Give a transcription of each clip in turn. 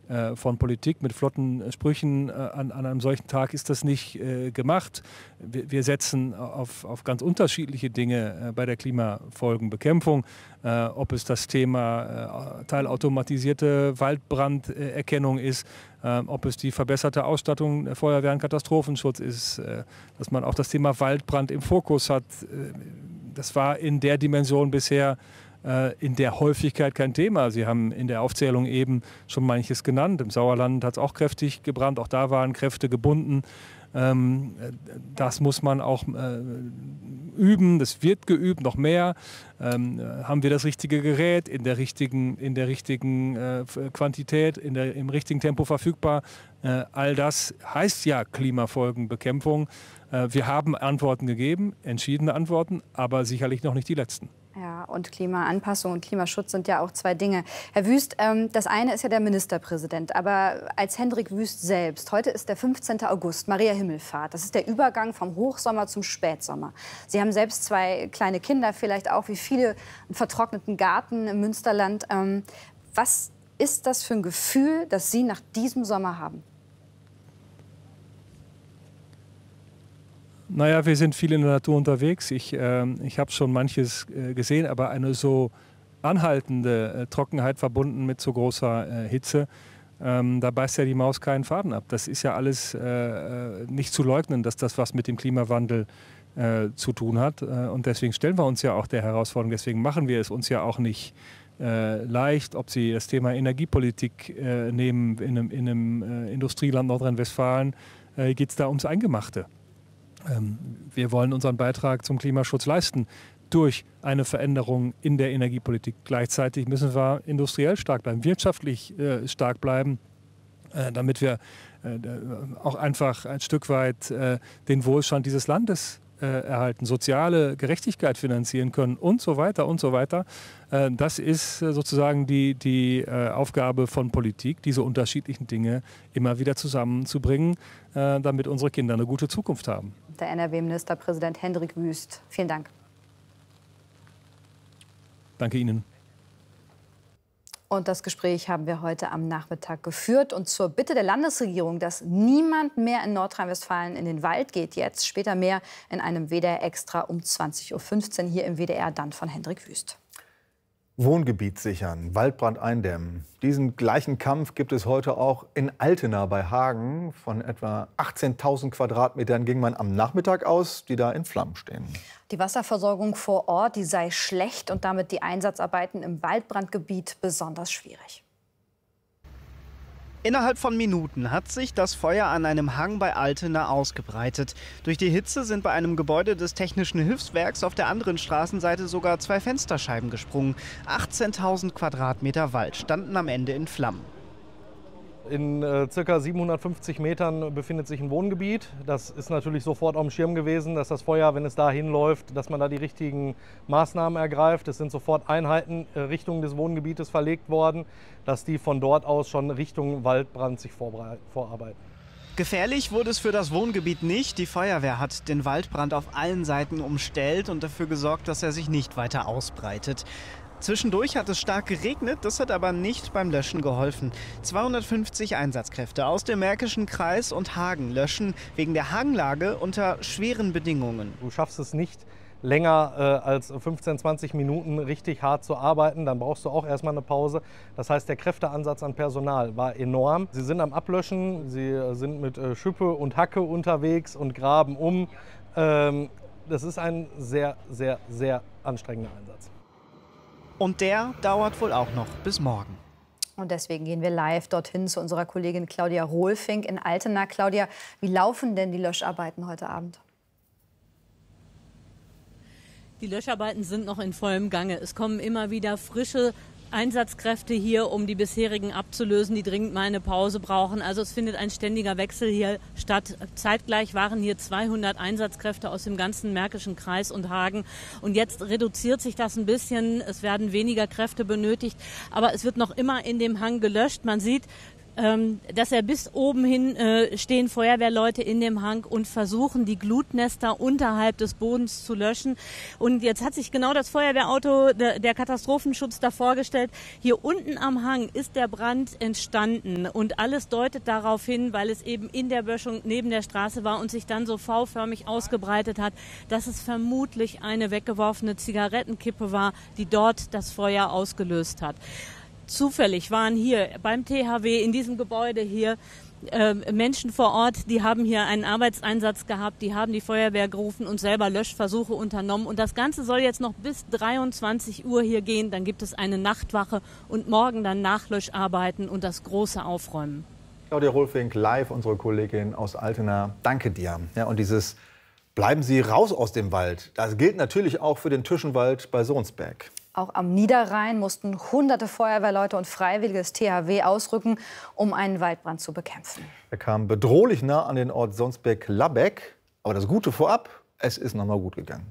von Politik. Mit flotten Sprüchen an einem solchen Tag ist das nicht gemacht. Wir setzen auf ganz unterschiedliche Dinge bei der Klimafolgenbekämpfung. Ob es das Thema teilautomatisierte Waldbranderkennung ist, ob es die verbesserte Ausstattung der Feuerwehr und Katastrophenschutz ist, dass man auch das Thema Waldbrand im Fokus hat. Das war in der Dimension bisher in der Häufigkeit kein Thema. Sie haben in der Aufzählung eben schon manches genannt. Im Sauerland hat es auch kräftig gebrannt, auch da waren Kräfte gebunden. Das muss man auch üben, das wird geübt, noch mehr. Haben wir das richtige Gerät in der richtigen Quantität, im richtigen Tempo verfügbar? All das heißt ja Klimafolgenbekämpfung. Wir haben Antworten gegeben, entschiedene Antworten, aber sicherlich noch nicht die letzten. Ja, und Klimaanpassung und Klimaschutz sind ja auch zwei Dinge. Herr Wüst, das eine ist ja der Ministerpräsident, aber als Hendrik Wüst selbst, heute ist der 15. August, Maria Himmelfahrt. Das ist der Übergang vom Hochsommer zum Spätsommer. Sie haben selbst zwei kleine Kinder, vielleicht auch wie viele, einen vertrockneten Garten im Münsterland. Was ist das für ein Gefühl, das Sie nach diesem Sommer haben? Naja, wir sind viel in der Natur unterwegs. Ich habe schon manches gesehen, aber eine so anhaltende Trockenheit verbunden mit so großer Hitze, da beißt ja die Maus keinen Faden ab. Das ist ja alles nicht zu leugnen, dass das was mit dem Klimawandel zu tun hat. Und deswegen stellen wir uns ja auch der Herausforderung, deswegen machen wir es uns ja auch nicht leicht. Ob Sie das Thema Energiepolitik nehmen, in einem Industrieland Nordrhein-Westfalen, geht es da ums Eingemachte. Wir wollen unseren Beitrag zum Klimaschutz leisten durch eine Veränderung in der Energiepolitik. Gleichzeitig müssen wir industriell stark bleiben, wirtschaftlich stark bleiben, damit wir auch einfach ein Stück weit den Wohlstand dieses Landes erhalten, soziale Gerechtigkeit finanzieren können und so weiter und so weiter. Das ist sozusagen die Aufgabe von Politik, diese unterschiedlichen Dinge immer wieder zusammenzubringen, damit unsere Kinder eine gute Zukunft haben. Der NRW-Ministerpräsident Hendrik Wüst, vielen Dank. Danke Ihnen. Und das Gespräch haben wir heute am Nachmittag geführt. Und zur Bitte der Landesregierung, dass niemand mehr in Nordrhein-Westfalen in den Wald geht, jetzt später mehr in einem WDR Extra um 20:15 Uhr hier im WDR, dann von Hendrik Wüst. Wohngebiet sichern, Waldbrand eindämmen. Diesen gleichen Kampf gibt es heute auch in Altena bei Hagen. Von etwa 18.000 Quadratmetern ging man am Nachmittag aus, die da in Flammen stehen. Die Wasserversorgung vor Ort, die sei schlecht und damit die Einsatzarbeiten im Waldbrandgebiet besonders schwierig. Innerhalb von Minuten hat sich das Feuer an einem Hang bei Altena ausgebreitet. Durch die Hitze sind bei einem Gebäude des Technischen Hilfswerks auf der anderen Straßenseite sogar 2 Fensterscheiben gesprungen. 18.000 Quadratmeter Wald standen am Ende in Flammen. In ca. 750 Metern befindet sich ein Wohngebiet. Das ist natürlich sofort auf dem Schirm gewesen, dass das Feuer, wenn es da hinläuft, dass man da die richtigen Maßnahmen ergreift. Es sind sofort Einheiten Richtung des Wohngebietes verlegt worden, dass die von dort aus schon Richtung Waldbrand sich vorarbeiten. Gefährlich wurde es für das Wohngebiet nicht. Die Feuerwehr hat den Waldbrand auf allen Seiten umstellt und dafür gesorgt, dass er sich nicht weiter ausbreitet. Zwischendurch hat es stark geregnet, das hat aber nicht beim Löschen geholfen. 250 Einsatzkräfte aus dem Märkischen Kreis und Hagen löschen wegen der Hanglage unter schweren Bedingungen. Du schaffst es nicht länger als 15, 20 Minuten richtig hart zu arbeiten, dann brauchst du auch erstmal eine Pause. Das heißt, der Kräfteansatz an Personal war enorm. Sie sind am Ablöschen, sie sind mit Schippe und Hacke unterwegs und graben um. Das ist ein sehr, sehr, sehr anstrengender Einsatz. Und der dauert wohl auch noch bis morgen. Und deswegen gehen wir live dorthin zu unserer Kollegin Claudia Rohlfink in Altena. Claudia, wie laufen denn die Löscharbeiten heute Abend? Die Löscharbeiten sind noch in vollem Gange. Es kommen immer wieder frische Einsatzkräfte hier, um die bisherigen abzulösen, die dringend mal eine Pause brauchen. Also es findet ein ständiger Wechsel hier statt. Zeitgleich waren hier 200 Einsatzkräfte aus dem ganzen Märkischen Kreis und Hagen. Und jetzt reduziert sich das ein bisschen. Es werden weniger Kräfte benötigt. Aber es wird noch immer in dem Hang gelöscht. Man sieht, dass er bis oben hin stehen Feuerwehrleute in dem Hang und versuchen, die Glutnester unterhalb des Bodens zu löschen. Und jetzt hat sich genau das Feuerwehrauto, der Katastrophenschutz da vorgestellt. Hier unten am Hang ist der Brand entstanden und alles deutet darauf hin, weil es eben in der Böschung neben der Straße war und sich dann so V-förmig ausgebreitet hat, dass es vermutlich eine weggeworfene Zigarettenkippe war, die dort das Feuer ausgelöst hat. Zufällig waren hier beim THW in diesem Gebäude hier Menschen vor Ort, die haben hier einen Arbeitseinsatz gehabt, die haben die Feuerwehr gerufen und selber Löschversuche unternommen. Und das Ganze soll jetzt noch bis 23 Uhr hier gehen. Dann gibt es eine Nachtwache und morgen dann Nachlöscharbeiten und das große Aufräumen. Claudia Rolfing, live, unsere Kollegin aus Altena. Danke dir. Ja, und dieses Bleiben Sie raus aus dem Wald, das gilt natürlich auch für den Tüschenwald bei Sohnsberg. Auch am Niederrhein mussten hunderte Feuerwehrleute und Freiwillige des THW ausrücken, um einen Waldbrand zu bekämpfen. Er kam bedrohlich nah an den Ort Sonsbeck-Labbeck. Aber das Gute vorab, es ist noch mal gut gegangen.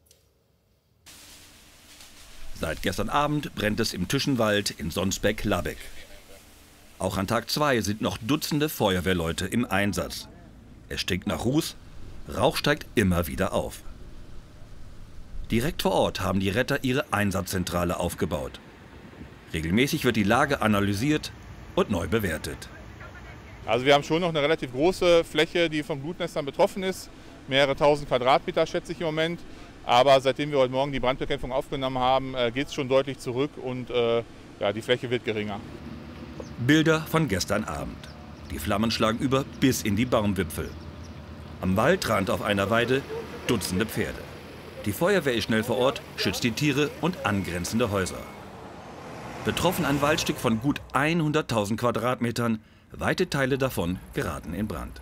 Seit gestern Abend brennt es im Tüschenwald in Sonsbeck-Labbeck. Auch an Tag 2 sind noch Dutzende Feuerwehrleute im Einsatz. Es stinkt nach Ruß, Rauch steigt immer wieder auf. Direkt vor Ort haben die Retter ihre Einsatzzentrale aufgebaut. Regelmäßig wird die Lage analysiert und neu bewertet. Also wir haben schon noch eine relativ große Fläche, die von Glutnestern betroffen ist. Mehrere tausend Quadratmeter schätze ich im Moment. Aber seitdem wir heute Morgen die Brandbekämpfung aufgenommen haben, geht es schon deutlich zurück und ja, die Fläche wird geringer. Bilder von gestern Abend. Die Flammen schlagen über bis in die Baumwipfel. Am Waldrand auf einer Weide Dutzende Pferde. Die Feuerwehr ist schnell vor Ort, schützt die Tiere und angrenzende Häuser. Betroffen ein Waldstück von gut 100.000 Quadratmetern. Weite Teile davon geraten in Brand.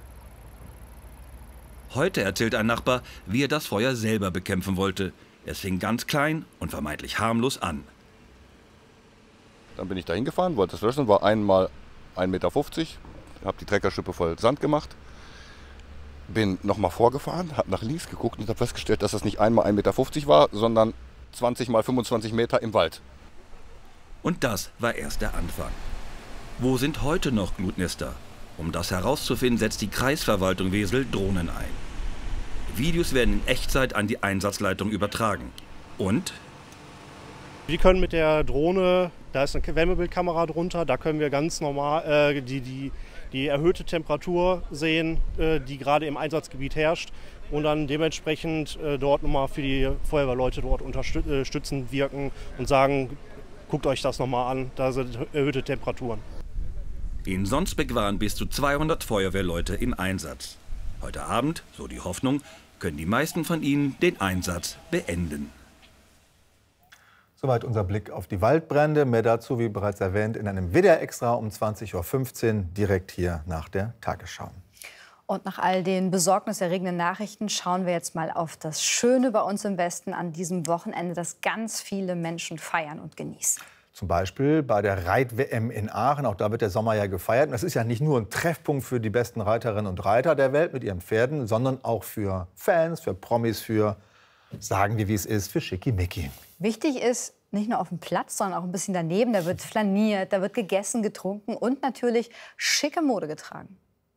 Heute erzählt ein Nachbar, wie er das Feuer selber bekämpfen wollte. Es fing ganz klein und vermeintlich harmlos an. Dann bin ich da hingefahren, wollte es löschen, war einmal 1,50 Meter, habe die Treckerschippe voll Sand gemacht. Bin nochmal vorgefahren, habe nach links geguckt und habe festgestellt, dass das nicht einmal 1,50 Meter war, sondern 20 mal 25 Meter im Wald. Und das war erst der Anfang. Wo sind heute noch Glutnester? Um das herauszufinden, setzt die Kreisverwaltung Wesel Drohnen ein. Videos werden in Echtzeit an die Einsatzleitung übertragen. Und wir können mit der Drohne, da ist eine Wärmebildkamera drunter, da können wir ganz normal die erhöhte Temperatur sehen, die gerade im Einsatzgebiet herrscht und dann dementsprechend dort nochmal für die Feuerwehrleute dort unterstützend wirken und sagen, guckt euch das nochmal an, da sind erhöhte Temperaturen. In Sonsbeck waren bis zu 200 Feuerwehrleute im Einsatz. Heute Abend, so die Hoffnung, können die meisten von ihnen den Einsatz beenden. Soweit unser Blick auf die Waldbrände. Mehr dazu, wie bereits erwähnt, in einem WDR-Extra um 20:15 Uhr, direkt hier nach der Tagesschau. Und nach all den besorgniserregenden Nachrichten schauen wir jetzt mal auf das Schöne bei uns im Westen an diesem Wochenende, das ganz viele Menschen feiern und genießen. Zum Beispiel bei der Reit-WM in Aachen. Auch da wird der Sommer ja gefeiert. Und das ist ja nicht nur ein Treffpunkt für die besten Reiterinnen und Reiter der Welt mit ihren Pferden, sondern auch für Fans, für Promis, für, sagen wir wie es ist, für Schickimicki. Wichtig ist, nicht nur auf dem Platz, sondern auch ein bisschen daneben. Da wird flaniert, da wird gegessen, getrunken und natürlich schicke Mode getragen.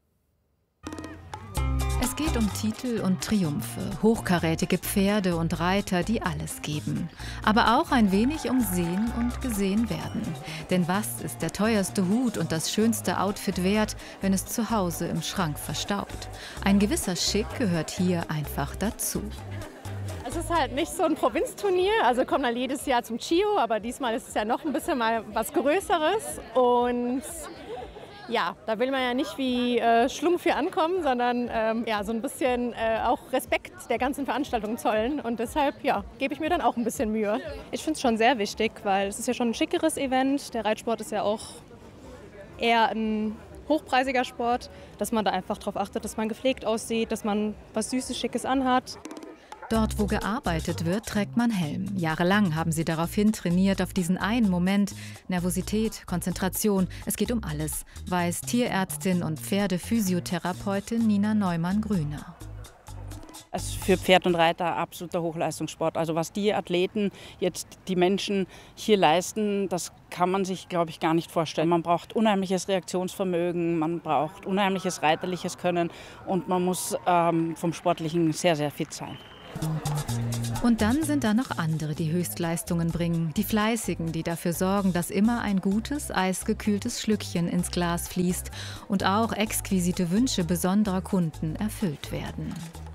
Es geht um Titel und Triumphe, hochkarätige Pferde und Reiter, die alles geben. Aber auch ein wenig um Sehen und Gesehen werden. Denn was ist der teuerste Hut und das schönste Outfit wert, wenn es zu Hause im Schrank verstaubt? Ein gewisser Schick gehört hier einfach dazu. Es ist halt nicht so ein Provinzturnier, also kommen halt jedes Jahr zum Chio, aber diesmal ist es ja noch ein bisschen mal was Größeres. Und ja, da will man ja nicht wie Schlumpf hier ankommen, sondern ja, so ein bisschen auch Respekt der ganzen Veranstaltung zollen. Und deshalb ja, gebe ich mir dann auch ein bisschen Mühe. Ich finde es schon sehr wichtig, weil es ist ja schon ein schickeres Event. Der Reitsport ist ja auch eher ein hochpreisiger Sport, dass man da einfach darauf achtet, dass man gepflegt aussieht, dass man was Süßes, Schickes anhat. Dort, wo gearbeitet wird, trägt man Helm. Jahrelang haben sie daraufhin trainiert, auf diesen einen Moment. Nervosität, Konzentration, es geht um alles, weiß Tierärztin und Pferdephysiotherapeutin Nina Neumann-Grüner. Es ist für Pferd und Reiter absoluter Hochleistungssport. Also was die Athleten, jetzt die Menschen hier leisten, das kann man sich, glaube ich, gar nicht vorstellen. Man braucht unheimliches Reaktionsvermögen, man braucht unheimliches reiterliches Können und man muss vom Sportlichen sehr, sehr fit sein. Und dann sind da noch andere, die Höchstleistungen bringen. Die Fleißigen, die dafür sorgen, dass immer ein gutes, eisgekühltes Schlückchen ins Glas fließt und auch exquisite Wünsche besonderer Kunden erfüllt werden.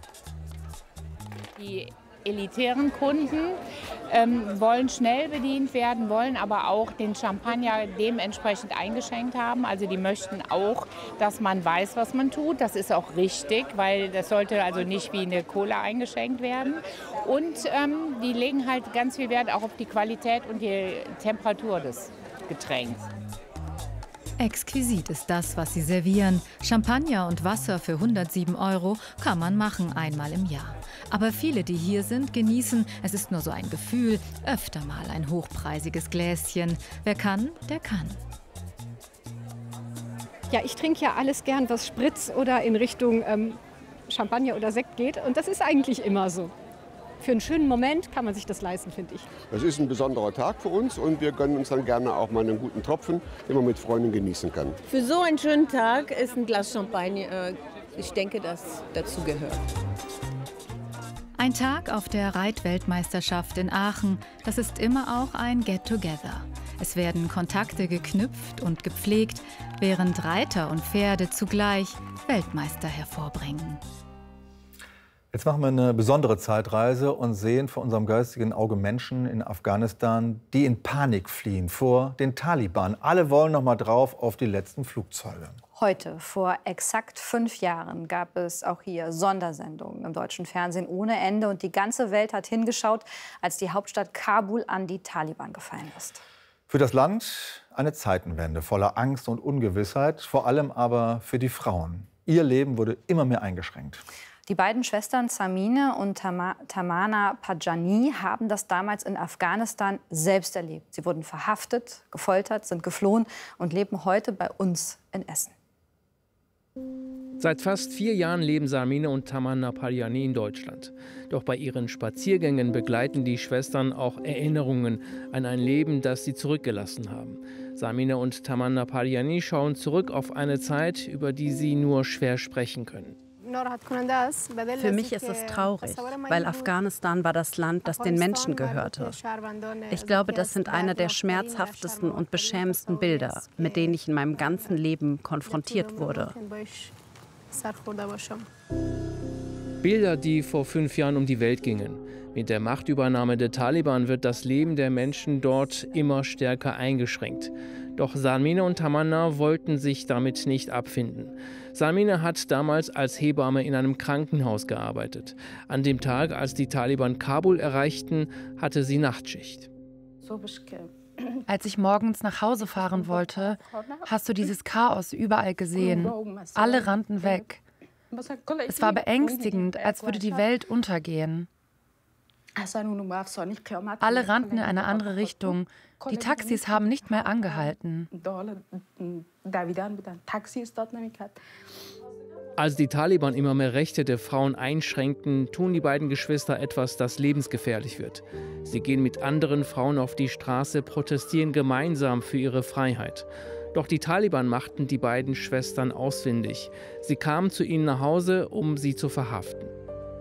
Die elitären Kunden wollen schnell bedient werden, wollen aber auch den Champagner dementsprechend eingeschenkt haben. Also die möchten auch, dass man weiß, was man tut. Das ist auch richtig, weil das sollte also nicht wie eine Cola eingeschenkt werden. Und die legen halt ganz viel Wert auch auf die Qualität und die Temperatur des Getränks. Exquisit ist das, was sie servieren. Champagner und Wasser für 107 € kann man machen einmal im Jahr. Aber viele, die hier sind, genießen, es ist nur so ein Gefühl, öfter mal ein hochpreisiges Gläschen. Wer kann, der kann. Ja, ich trinke ja alles gern, was Spritz oder in Richtung Champagner oder Sekt geht. Und das ist eigentlich immer so. Für einen schönen Moment kann man sich das leisten, finde ich. Es ist ein besonderer Tag für uns und wir gönnen uns dann gerne auch mal einen guten Tropfen, den man mit Freunden genießen kann. Für so einen schönen Tag ist ein Glas Champagner, ich denke, das dazu gehört. Ein Tag auf der Reitweltmeisterschaft in Aachen, das ist immer auch ein Get-Together. Es werden Kontakte geknüpft und gepflegt, während Reiter und Pferde zugleich Weltmeister hervorbringen. Jetzt machen wir eine besondere Zeitreise und sehen vor unserem geistigen Auge Menschen in Afghanistan, die in Panik fliehen vor den Taliban. Alle wollen noch mal drauf auf die letzten Flugzeuge. Heute, vor exakt 5 Jahren, gab es auch hier Sondersendungen im deutschen Fernsehen ohne Ende. Und die ganze Welt hat hingeschaut, als die Hauptstadt Kabul an die Taliban gefallen ist. Für das Land eine Zeitenwende voller Angst und Ungewissheit, vor allem aber für die Frauen. Ihr Leben wurde immer mehr eingeschränkt. Die beiden Schwestern Samine und Tamana Pajani haben das damals in Afghanistan selbst erlebt. Sie wurden verhaftet, gefoltert, sind geflohen und leben heute bei uns in Essen. Seit fast 4 Jahren leben Samine und Tamana Pajani in Deutschland. Doch bei ihren Spaziergängen begleiten die Schwestern auch Erinnerungen an ein Leben, das sie zurückgelassen haben. Samine und Tamana Pajani schauen zurück auf eine Zeit, über die sie nur schwer sprechen können. Für mich ist es traurig, weil Afghanistan war das Land, das den Menschen gehörte. Ich glaube, das sind einer der schmerzhaftesten und beschämendsten Bilder, mit denen ich in meinem ganzen Leben konfrontiert wurde. Bilder, die vor 5 Jahren um die Welt gingen. Mit der Machtübernahme der Taliban wird das Leben der Menschen dort immer stärker eingeschränkt. Doch Samine und Tamana wollten sich damit nicht abfinden. Samine hat damals als Hebamme in einem Krankenhaus gearbeitet. An dem Tag, als die Taliban Kabul erreichten, hatte sie Nachtschicht. Als ich morgens nach Hause fahren wollte, hast du dieses Chaos überall gesehen. Alle rannten weg. Es war beängstigend, als würde die Welt untergehen. Alle rannten in eine andere Richtung. Die Taxis haben nicht mehr angehalten. Als die Taliban immer mehr Rechte der Frauen einschränkten, tun die beiden Geschwister etwas, das lebensgefährlich wird. Sie gehen mit anderen Frauen auf die Straße, protestieren gemeinsam für ihre Freiheit. Doch die Taliban machten die beiden Schwestern ausfindig. Sie kamen zu ihnen nach Hause, um sie zu verhaften.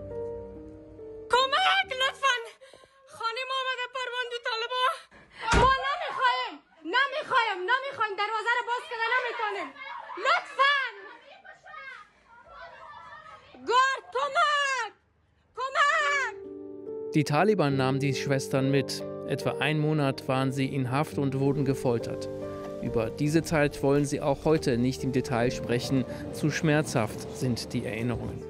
Die Taliban nahmen die Schwestern mit. Etwa 1 Monat waren sie in Haft und wurden gefoltert. Über diese Zeit wollen sie auch heute nicht im Detail sprechen. Zu schmerzhaft sind die Erinnerungen.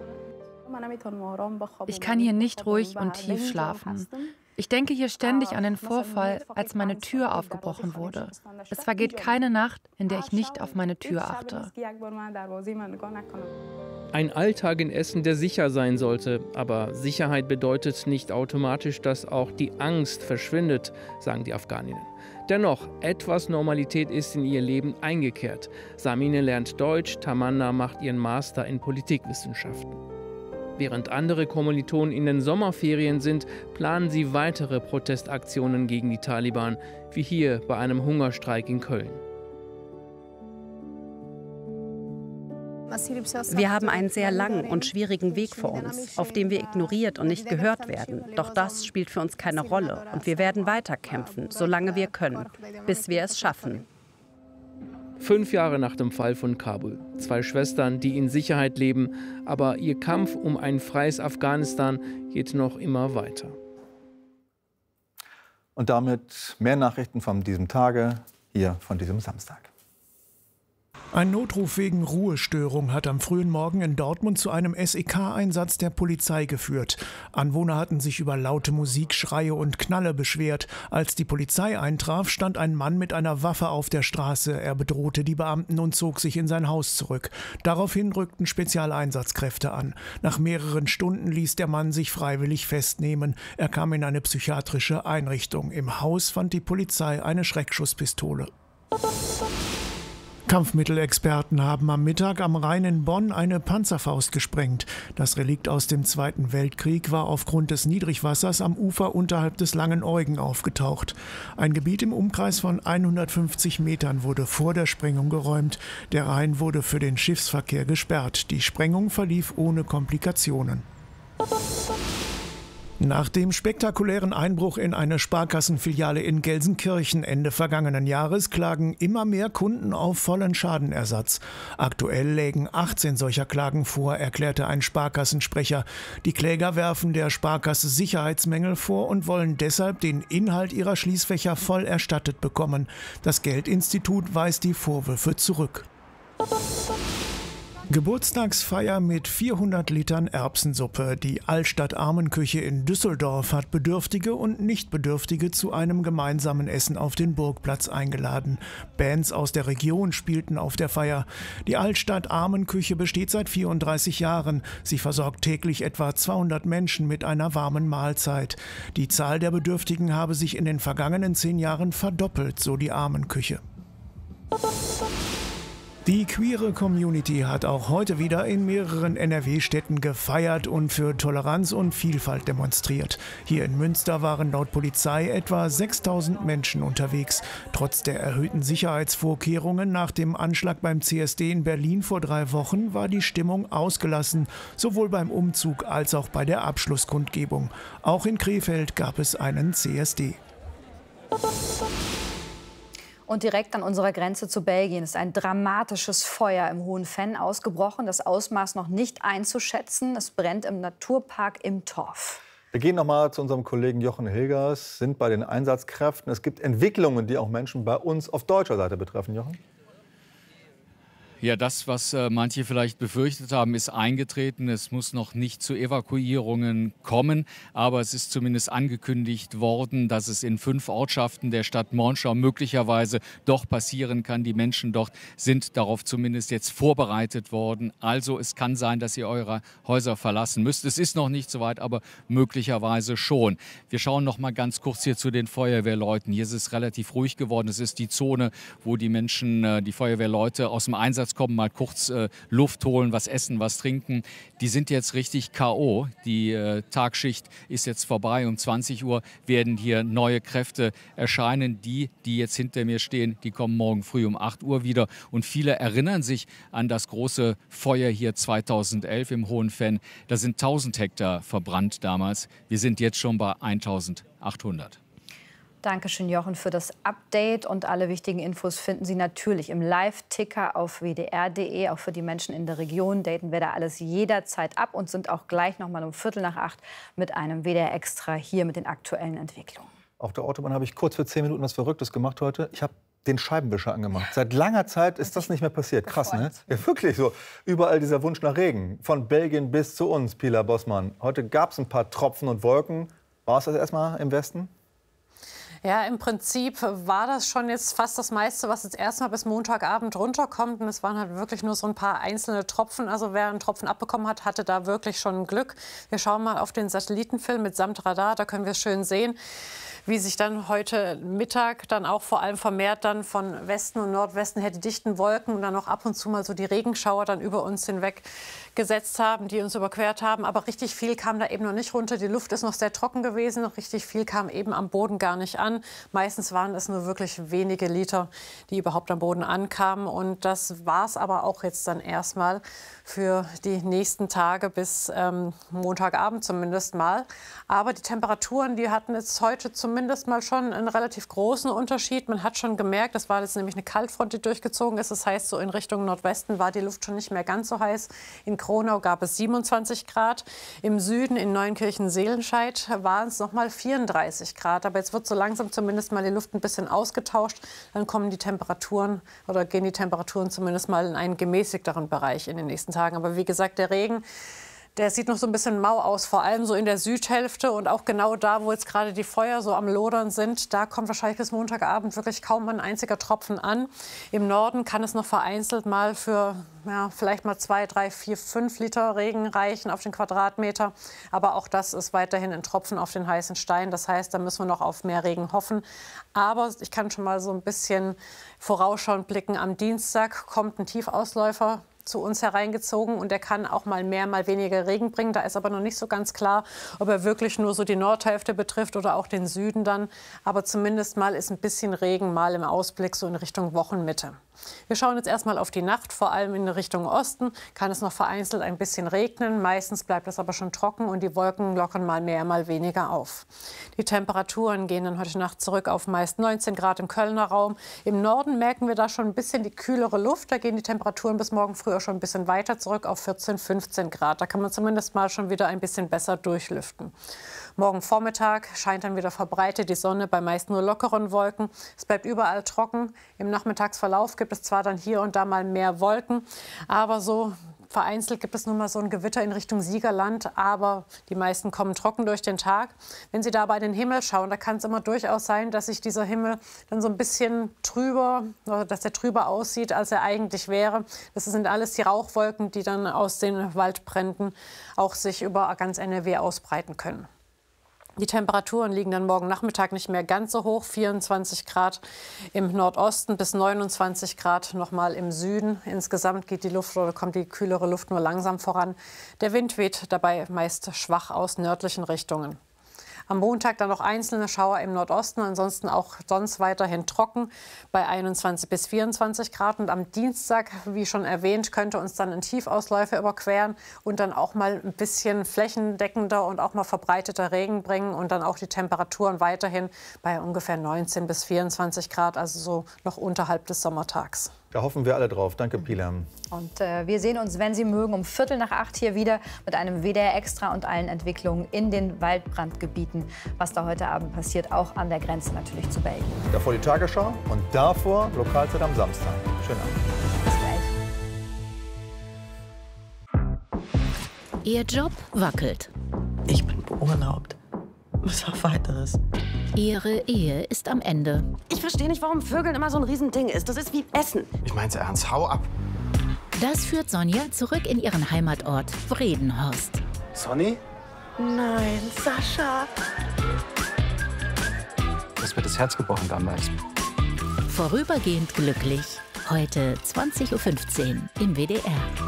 Ich kann hier nicht ruhig und tief schlafen. Ich denke hier ständig an den Vorfall, als meine Tür aufgebrochen wurde. Es vergeht keine Nacht, in der ich nicht auf meine Tür achte. Ein Alltag in Essen, der sicher sein sollte. Aber Sicherheit bedeutet nicht automatisch, dass auch die Angst verschwindet, sagen die Afghaninnen. Dennoch, etwas Normalität ist in ihr Leben eingekehrt. Samine lernt Deutsch, Tamana macht ihren Master in Politikwissenschaften. Während andere Kommilitonen in den Sommerferien sind, planen sie weitere Protestaktionen gegen die Taliban, wie hier bei einem Hungerstreik in Köln. Wir haben einen sehr langen und schwierigen Weg vor uns, auf dem wir ignoriert und nicht gehört werden. Doch das spielt für uns keine Rolle und wir werden weiterkämpfen, solange wir können, bis wir es schaffen. 5 Jahre nach dem Fall von Kabul. 2 Schwestern, die in Sicherheit leben, aber ihr Kampf um ein freies Afghanistan geht noch immer weiter. Und damit mehr Nachrichten von diesem Tage, hier von diesem Samstag. Ein Notruf wegen Ruhestörung hat am frühen Morgen in Dortmund zu einem SEK-Einsatz der Polizei geführt. Anwohner hatten sich über laute Musik, Schreie und Knalle beschwert. Als die Polizei eintraf, stand ein Mann mit einer Waffe auf der Straße. Er bedrohte die Beamten und zog sich in sein Haus zurück. Daraufhin rückten Spezialeinsatzkräfte an. Nach mehreren Stunden ließ der Mann sich freiwillig festnehmen. Er kam in eine psychiatrische Einrichtung. Im Haus fand die Polizei eine Schreckschusspistole. Kampfmittelexperten haben am Mittag am Rhein in Bonn eine Panzerfaust gesprengt. Das Relikt aus dem Zweiten Weltkrieg war aufgrund des Niedrigwassers am Ufer unterhalb des Langen Eugen aufgetaucht. Ein Gebiet im Umkreis von 150 Metern wurde vor der Sprengung geräumt. Der Rhein wurde für den Schiffsverkehr gesperrt. Die Sprengung verlief ohne Komplikationen. Nach dem spektakulären Einbruch in eine Sparkassenfiliale in Gelsenkirchen Ende vergangenen Jahres klagen immer mehr Kunden auf vollen Schadenersatz. Aktuell lägen 18 solcher Klagen vor, erklärte ein Sparkassensprecher. Die Kläger werfen der Sparkasse Sicherheitsmängel vor und wollen deshalb den Inhalt ihrer Schließfächer voll erstattet bekommen. Das Geldinstitut weist die Vorwürfe zurück. Geburtstagsfeier mit 400 Litern Erbsensuppe. Die Altstadt-Armenküche in Düsseldorf hat Bedürftige und Nichtbedürftige zu einem gemeinsamen Essen auf den Burgplatz eingeladen. Bands aus der Region spielten auf der Feier. Die Altstadt-Armenküche besteht seit 34 Jahren. Sie versorgt täglich etwa 200 Menschen mit einer warmen Mahlzeit. Die Zahl der Bedürftigen habe sich in den vergangenen 10 Jahren verdoppelt, so die Armenküche. Die queere Community hat auch heute wieder in mehreren NRW-Städten gefeiert und für Toleranz und Vielfalt demonstriert. Hier in Münster waren laut Polizei etwa 6.000 Menschen unterwegs. Trotz der erhöhten Sicherheitsvorkehrungen nach dem Anschlag beim CSD in Berlin vor 3 Wochen war die Stimmung ausgelassen, sowohl beim Umzug als auch bei der Abschlusskundgebung. Auch in Krefeld gab es einen CSD. Und direkt an unserer Grenze zu Belgien ist ein dramatisches Feuer im Hohen Venn ausgebrochen. Das Ausmaß noch nicht einzuschätzen. Es brennt im Naturpark im Torf. Wir gehen noch mal zu unserem Kollegen Jochen Hilgers, sind bei den Einsatzkräften. Es gibt Entwicklungen, die auch Menschen bei uns auf deutscher Seite betreffen, Jochen. Ja, das, was manche vielleicht befürchtet haben, ist eingetreten. Es muss noch nicht zu Evakuierungen kommen, aber es ist zumindest angekündigt worden, dass es in 5 Ortschaften der Stadt Monschau möglicherweise doch passieren kann. Die Menschen dort sind darauf zumindest jetzt vorbereitet worden. Also es kann sein, dass ihr eure Häuser verlassen müsst. Es ist noch nicht so weit, aber möglicherweise schon. Wir schauen noch mal ganz kurz hier zu den Feuerwehrleuten. Hier ist es relativ ruhig geworden. Es ist die Zone, wo die Menschen, die Feuerwehrleute aus dem Einsatz kommen, mal kurz Luft holen, was essen, was trinken. Die sind jetzt richtig K.O. Die Tagschicht ist jetzt vorbei. Um 20 Uhr werden hier neue Kräfte erscheinen. Die jetzt hinter mir stehen, die kommen morgen früh um 8 Uhr wieder. Und viele erinnern sich an das große Feuer hier 2011 im Hohen Venn. Da sind 1000 Hektar verbrannt damals. Wir sind jetzt schon bei 1800. Dankeschön, Jochen, für das Update. Und alle wichtigen Infos finden Sie natürlich im Live-Ticker auf wdr.de. Auch für die Menschen in der Region daten wir da alles jederzeit ab und sind auch gleich noch mal um 7:45 mit einem WDR Extra hier mit den aktuellen Entwicklungen. Auf der Autobahn habe ich kurz für 10 Minuten was Verrücktes gemacht heute. Ich habe den Scheibenwischer angemacht. Seit langer Zeit ist das nicht mehr passiert. Krass, ne? Ja, wirklich so. Überall dieser Wunsch nach Regen. Von Belgien bis zu uns, Pilar Bossmann. Heute gab es ein paar Tropfen und Wolken. War es das erstmal im Westen? Ja, im Prinzip war das schon jetzt fast das meiste, was jetzt erstmal bis Montagabend runterkommt. Und es waren halt wirklich nur so ein paar einzelne Tropfen. Also wer einen Tropfen abbekommen hat, hatte da wirklich schon Glück. Wir schauen mal auf den Satellitenfilm mitsamt Radar. Da können wir schön sehen, wie sich dann heute Mittag dann auch vor allem vermehrt dann von Westen und Nordwesten her die dichten Wolken und dann noch ab und zu mal so die Regenschauer dann über uns hinweg gesetzt haben, die uns überquert haben. Aber richtig viel kam da eben noch nicht runter. Die Luft ist noch sehr trocken gewesen. Richtig viel kam eben am Boden gar nicht an. Meistens waren es nur wirklich wenige Liter, die überhaupt am Boden ankamen. Und das war es aber auch jetzt dann erstmal für die nächsten Tage bis Montagabend zumindest mal. Aber die Temperaturen, die hatten jetzt heute zumindest mal schon einen relativ großen Unterschied. Man hat schon gemerkt, das war jetzt nämlich eine Kaltfront, die durchgezogen ist. Das heißt, so in Richtung Nordwesten war die Luft schon nicht mehr ganz so heiß. In Kronau gab es 27 Grad. Im Süden, in Neunkirchen-Seelenscheid, waren es noch mal 34 Grad. Aber jetzt wird so langsam zumindest mal die Luft ein bisschen ausgetauscht. Dann kommen die Temperaturen oder gehen die Temperaturen zumindest mal in einen gemäßigteren Bereich in den nächsten Tagen. Aber wie gesagt, der Regen, der sieht noch so ein bisschen mau aus, vor allem so in der Südhälfte und auch genau da, wo jetzt gerade die Feuer so am Lodern sind. Da kommt wahrscheinlich bis Montagabend wirklich kaum ein einziger Tropfen an. Im Norden kann es noch vereinzelt mal für vielleicht mal 2, 3, 4, 5 Liter Regen reichen auf den Quadratmeter. Aber auch das ist weiterhin ein Tropfen auf den heißen Stein. Das heißt, da müssen wir noch auf mehr Regen hoffen. Aber ich kann schon mal so ein bisschen vorausschauend blicken. Am Dienstag kommt ein Tiefausläufer zu uns hereingezogen und der kann auch mal mehr, mal weniger Regen bringen. Da ist aber noch nicht so ganz klar, ob er wirklich nur so die Nordhälfte betrifft oder auch den Süden dann. Aber zumindest mal ist ein bisschen Regen mal im Ausblick so in Richtung Wochenmitte. Wir schauen jetzt erstmal auf die Nacht, vor allem in Richtung Osten kann es noch vereinzelt ein bisschen regnen. Meistens bleibt es aber schon trocken und die Wolken lockern mal mehr, mal weniger auf. Die Temperaturen gehen dann heute Nacht zurück auf meist 19 Grad im Kölner Raum. Im Norden merken wir da schon ein bisschen die kühlere Luft. Da gehen die Temperaturen bis morgen früh auch schon ein bisschen weiter zurück auf 14, 15 Grad. Da kann man zumindest mal schon wieder ein bisschen besser durchlüften. Morgen Vormittag scheint dann wieder verbreitet die Sonne bei meist nur lockeren Wolken. Es bleibt überall trocken. Im Nachmittagsverlauf gibt es zwar dann hier und da mal mehr Wolken, aber so vereinzelt gibt es nun mal so ein Gewitter in Richtung Siegerland, aber die meisten kommen trocken durch den Tag. Wenn Sie da bei den Himmel schauen, da kann es immer durchaus sein, dass sich dieser Himmel dann so ein bisschen trüber, oder dass er trüber aussieht, als er eigentlich wäre. Das sind alles die Rauchwolken, die dann aus den Waldbränden auch sich über ganz NRW ausbreiten können. Die Temperaturen liegen dann morgen Nachmittag nicht mehr ganz so hoch, 24 Grad im Nordosten bis 29 Grad noch mal im Süden. Insgesamt geht die Luft oder kommt die kühlere Luft nur langsam voran. Der Wind weht dabei meist schwach aus nördlichen Richtungen. Am Montag dann noch einzelne Schauer im Nordosten, ansonsten auch sonst weiterhin trocken bei 21 bis 24 Grad. Und am Dienstag, wie schon erwähnt, könnte uns dann ein Tiefausläufer überqueren und dann auch mal ein bisschen flächendeckender und auch mal verbreiteter Regen bringen und dann auch die Temperaturen weiterhin bei ungefähr 19 bis 24 Grad, also so noch unterhalb des Sommertags. Da hoffen wir alle drauf. Danke, Pila. Und wir sehen uns, wenn Sie mögen, um 7:45 hier wieder mit einem WDR Extra und allen Entwicklungen in den Waldbrandgebieten, was da heute Abend passiert, auch an der Grenze natürlich zu Belgien. Davor die Tagesschau und davor Lokalzeit am Samstag. Schönen Abend. Bis gleich. Ihr Job wackelt. Ich bin beurlaubt. Was auf Weiteres. Ihre Ehe ist am Ende. Ich verstehe nicht, warum Vögeln immer so ein Riesending ist. Das ist wie Essen. Ich mein's ernst, hau ab. Das führt Sonja zurück in ihren Heimatort Vredenhorst. Sonny? Nein, Sascha. Das wird das Herz gebrochen damals. Vorübergehend glücklich. Heute 20:15 Uhr im WDR.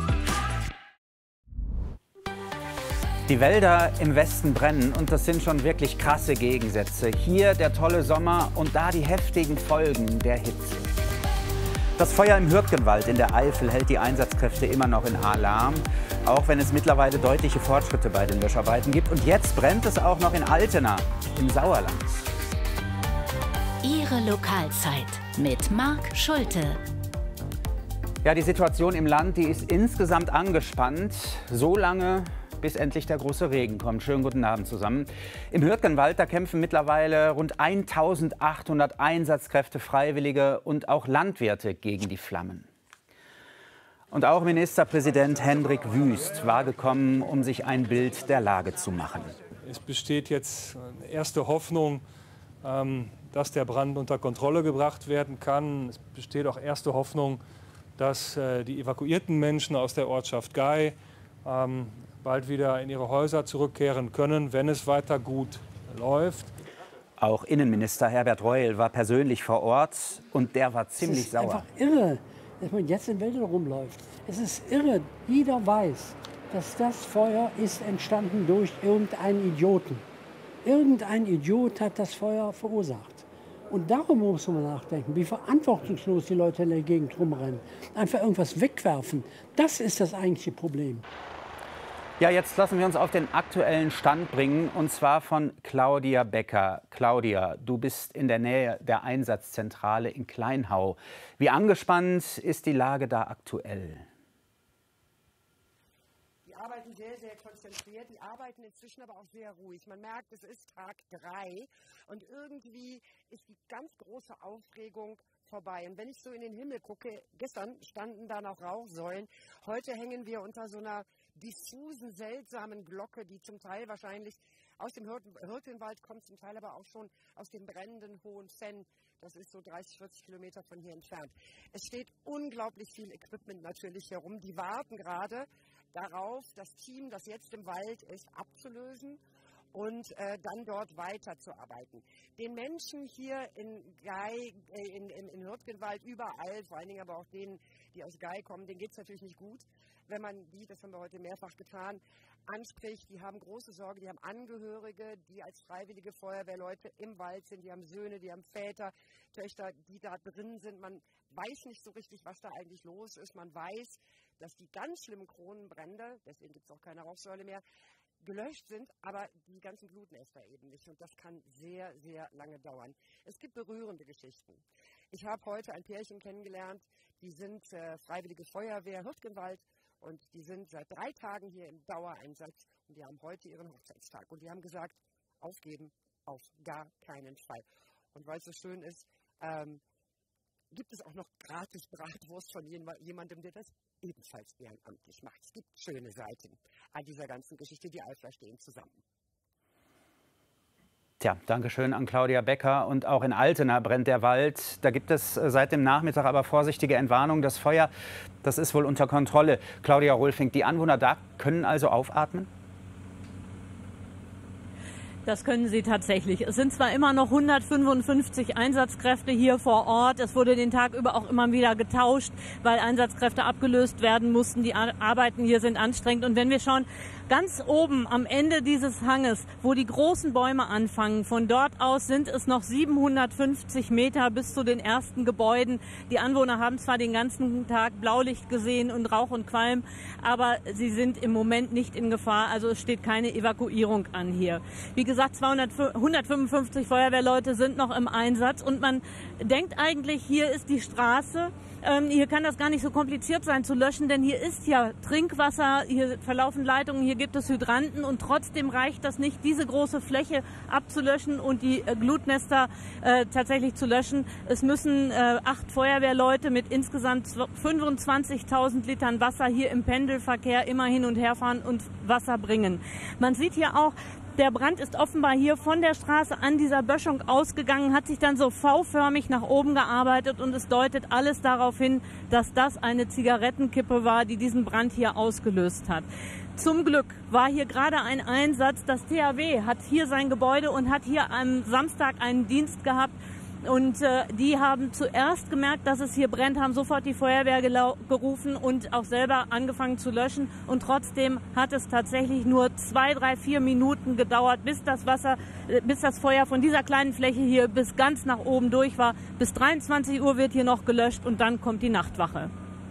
Die Wälder im Westen brennen und das sind schon wirklich krasse Gegensätze. Hier der tolle Sommer und da die heftigen Folgen der Hitze. Das Feuer im Hürtgenwald in der Eifel hält die Einsatzkräfte immer noch in Alarm, auch wenn es mittlerweile deutliche Fortschritte bei den Löscharbeiten gibt. Und jetzt brennt es auch noch in Altena im Sauerland. Ihre Lokalzeit mit Marc Schulte. Ja, die Situation im Land, die ist insgesamt angespannt. So lange, bis endlich der große Regen kommt. Schönen guten Abend zusammen. Im Hürtgenwald, da kämpfen mittlerweile rund 1800 Einsatzkräfte, Freiwillige und auch Landwirte gegen die Flammen. Und auch Ministerpräsident Hendrik Wüst war gekommen, um sich ein Bild der Lage zu machen. Es besteht jetzt erste Hoffnung, dass der Brand unter Kontrolle gebracht werden kann. Es besteht auch erste Hoffnung, dass die evakuierten Menschen aus der Ortschaft Gay bald wieder in ihre Häuser zurückkehren können, wenn es weiter gut läuft. Auch Innenminister Herbert Reul war persönlich vor Ort und der war ziemlich sauer. Es ist einfach irre, dass man jetzt in Wäldern rumläuft. Es ist irre, jeder weiß, dass das Feuer ist entstanden durch irgendeinen Idioten. Irgendein Idiot hat das Feuer verursacht. Und darum muss man nachdenken, wie verantwortungslos die Leute in der Gegend rumrennen. Einfach irgendwas wegwerfen, das ist das eigentliche Problem. Ja, jetzt lassen wir uns auf den aktuellen Stand bringen, und zwar von Claudia Becker. Claudia, du bist in der Nähe der Einsatzzentrale in Kleinhau. Wie angespannt ist die Lage da aktuell? Die arbeiten sehr, sehr konzentriert. Die arbeiten inzwischen aber auch sehr ruhig. Man merkt, es ist Tag 3 und irgendwie ist die ganz große Aufregung vorbei. Und wenn ich so in den Himmel gucke, gestern standen da noch Rauchsäulen. Heute hängen wir unter so einer diffusen, seltsamen Glocke, die zum Teil wahrscheinlich aus dem Hürtgenwald kommt, zum Teil aber auch schon aus dem brennenden Hohenfenn. Das ist so 30, 40 Kilometer von hier entfernt. Es steht unglaublich viel Equipment natürlich herum. Die warten gerade darauf, das Team, das jetzt im Wald ist, abzulösen und dann dort weiterzuarbeiten. Den Menschen hier in Gay, in Hürtgenwald, überall, vor allen Dingen aber auch denen, die aus Gay kommen, denen geht es natürlich nicht gut. Wenn man die, das haben wir heute mehrfach getan, anspricht, die haben große Sorge, die haben Angehörige, die als freiwillige Feuerwehrleute im Wald sind, die haben Söhne, die haben Väter, Töchter, die da drin sind. Man weiß nicht so richtig, was da eigentlich los ist. Man weiß, dass die ganz schlimmen Kronenbrände, deswegen gibt es auch keine Rauchsäule mehr, gelöscht sind, aber die ganzen Glutnester eben nicht. Und das kann sehr, sehr lange dauern. Es gibt berührende Geschichten. Ich habe heute ein Pärchen kennengelernt, die sind freiwillige Feuerwehr Hürtgenwald. Und die sind seit 3 Tagen hier im Dauereinsatz und die haben heute ihren Hochzeitstag. Und die haben gesagt, aufgeben auf gar keinen Fall. Und weil es so schön ist, gibt es auch noch gratis Bratwurst von jemandem, der das ebenfalls ehrenamtlich macht. Es gibt schöne Seiten an dieser ganzen Geschichte, die Eifler stehen zusammen. Tja, danke schön an Claudia Becker. Und auch in Altena brennt der Wald. Da gibt es seit dem Nachmittag aber vorsichtige Entwarnung. Das Feuer, das ist wohl unter Kontrolle. Claudia Rolfing, die Anwohner da können also aufatmen? Das können sie tatsächlich. Es sind zwar immer noch 155 Einsatzkräfte hier vor Ort. Es wurde den Tag über auch immer wieder getauscht, weil Einsatzkräfte abgelöst werden mussten. Die Arbeiten hier sind anstrengend. Und wenn wir schauen, ganz oben am Ende dieses Hanges, wo die großen Bäume anfangen, von dort aus sind es noch 750 Meter bis zu den ersten Gebäuden. Die Anwohner haben zwar den ganzen Tag Blaulicht gesehen und Rauch und Qualm, aber sie sind im Moment nicht in Gefahr. Also es steht keine Evakuierung an hier. Wie gesagt, 155 Feuerwehrleute sind noch im Einsatz und man denkt eigentlich, hier ist die Straße. Hier kann das gar nicht so kompliziert sein zu löschen, denn hier ist ja Trinkwasser, hier verlaufen Leitungen, hier gibt es Hydranten und trotzdem reicht das nicht, diese große Fläche abzulöschen und die Glutnester tatsächlich zu löschen. Es müssen 8 Feuerwehrleute mit insgesamt 25.000 Litern Wasser hier im Pendelverkehr immer hin und her fahren und Wasser bringen. Man sieht hier auch, der Brand ist offenbar hier von der Straße an dieser Böschung ausgegangen, hat sich dann so V-förmig nach oben gearbeitet und es deutet alles darauf hin, dass das eine Zigarettenkippe war, die diesen Brand hier ausgelöst hat. Zum Glück war hier gerade ein Einsatz. Das THW hat hier sein Gebäude und hat hier am Samstag einen Dienst gehabt. Und die haben zuerst gemerkt, dass es hier brennt, haben sofort die Feuerwehr gerufen und auch selber angefangen zu löschen. Und trotzdem hat es tatsächlich nur 2, 3, 4 Minuten gedauert, bis das Feuer von dieser kleinen Fläche hier bis ganz nach oben durch war. Bis 23 Uhr wird hier noch gelöscht und dann kommt die Nachtwache.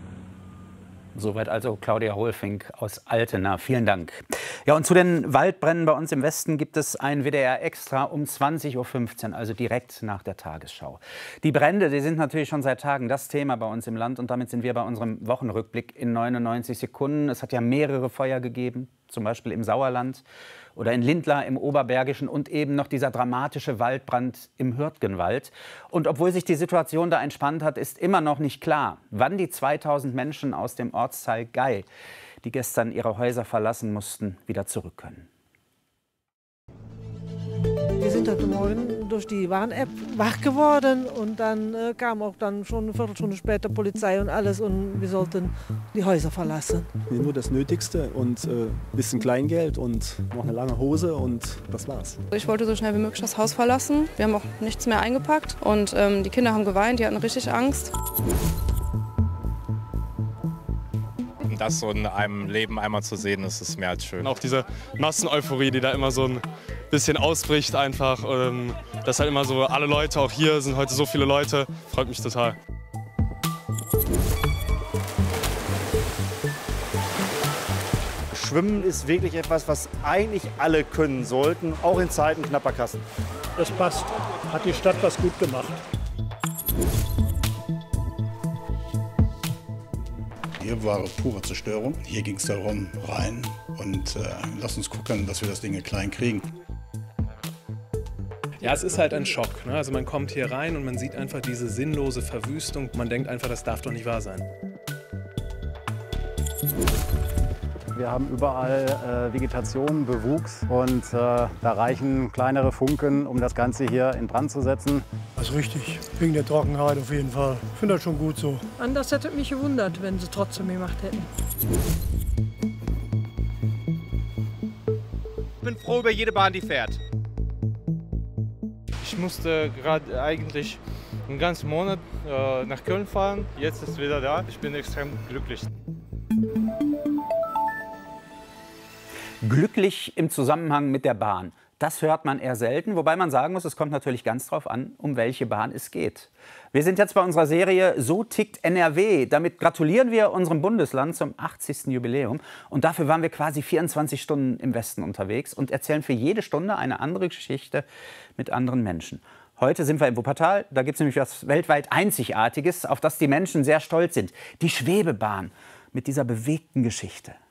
Soweit also Claudia Rolfing aus Altena. Vielen Dank. Ja, und zu den Waldbränden bei uns im Westen gibt es ein WDR Extra um 20:15 Uhr, also direkt nach der Tagesschau. Die Brände, die sind natürlich schon seit Tagen das Thema bei uns im Land. Und damit sind wir bei unserem Wochenrückblick in 99 Sekunden. Es hat ja mehrere Feuer gegeben, zum Beispiel im Sauerland oder in Lindlar im Oberbergischen und eben noch dieser dramatische Waldbrand im Hürtgenwald. Und obwohl sich die Situation da entspannt hat, ist immer noch nicht klar, wann die 2000 Menschen aus dem Ortsteil Gay, die gestern ihre Häuser verlassen mussten, wieder zurück können. Wir sind sind heute Morgen durch die Warn-App wach geworden und dann kam auch dann schon eine Viertelstunde später Polizei und alles und wir sollten die Häuser verlassen. Nur das Nötigste und ein bisschen Kleingeld und noch eine lange Hose und das war's. Ich wollte so schnell wie möglich das Haus verlassen. Wir haben auch nichts mehr eingepackt und die Kinder haben geweint, die hatten richtig Angst. Das so in einem Leben einmal zu sehen, das ist mehr als schön. Auch diese Masseneuphorie, die da immer so ein bisschen ausbricht einfach. Dass halt immer so alle Leute, auch hier sind heute so viele Leute, freut mich total. Schwimmen ist wirklich etwas, was eigentlich alle können sollten, auch in Zeiten knapper Kassen. Das passt, hat die Stadt was gut gemacht. Hier war pure Zerstörung. Hier ging es darum, rein und lass uns gucken, dass wir das Ding klein kriegen. Ja, es ist halt ein Schock. Ne? Also man kommt hier rein und man sieht einfach diese sinnlose Verwüstung. Man denkt einfach, das darf doch nicht wahr sein. Wir haben überall Vegetation, Bewuchs und da reichen kleinere Funken, um das Ganze hier in Brand zu setzen. Das ist richtig, wegen der Trockenheit auf jeden Fall. Ich finde das schon gut so. Anders hätte mich gewundert, wenn sie trotzdem gemacht hätten. Ich bin froh über jede Bahn, die fährt. Ich musste gerade eigentlich einen ganzen Monat nach Köln fahren. Jetzt ist es wieder da. Ich bin extrem glücklich. Glücklich im Zusammenhang mit der Bahn. Das hört man eher selten, wobei man sagen muss, es kommt natürlich ganz drauf an, um welche Bahn es geht. Wir sind jetzt bei unserer Serie So tickt NRW. Damit gratulieren wir unserem Bundesland zum 80. Jubiläum. Und dafür waren wir quasi 24 Stunden im Westen unterwegs und erzählen für jede Stunde eine andere Geschichte mit anderen Menschen. Heute sind wir in Wuppertal. Da gibt es nämlich was weltweit Einzigartiges, auf das die Menschen sehr stolz sind. Die Schwebebahn mit dieser bewegten Geschichte.